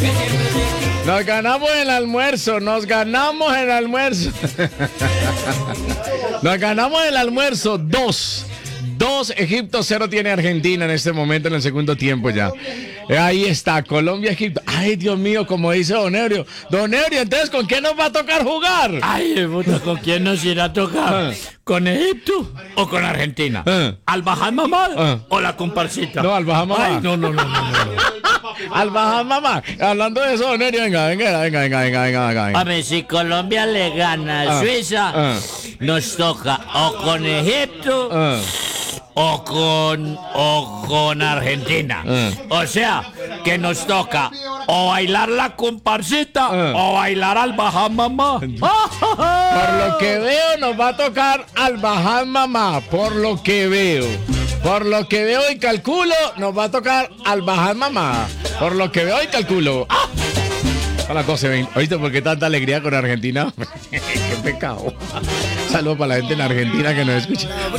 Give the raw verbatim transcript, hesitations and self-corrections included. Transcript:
Nos ganamos el almuerzo, nos ganamos el almuerzo. Nos ganamos el almuerzo, dos. Dos, Egipto, cero tiene Argentina en este momento, en el segundo tiempo ya. Ahí está, Colombia, Egipto. Ay, Dios mío, como dice Don Eurio. Don Eurio, entonces, ¿con quién nos va a tocar jugar? Ay, puta, ¿con quién nos irá a tocar? Ah. ¿Con Egipto o con Argentina? Ah. ¿Al Bahamamá Ah. o la comparsita? No, al Bahamamá. Ay, no, no, no, no, no. Al Bahamamá. Hablando de eso, Don Eurio, venga, venga, venga, venga, venga, venga, venga. A ver, si Colombia le gana a Ah. Suiza, Ah. nos toca o con Egipto Ah. o con o con Argentina. Ah. O sea, que nos toca o bailar la comparsita Ah. o bailar al Bahamamá. Por lo que veo, nos va a tocar al Bajar Mamá. Por lo que veo. Por lo que veo y calculo, nos va a tocar al Bajar Mamá. Por lo que veo y calculo. ¡Ah! Hola, cosa, ven. ¿Oíste por qué tanta alegría con Argentina? Qué pecado. Saludos para la gente en Argentina que nos escucha.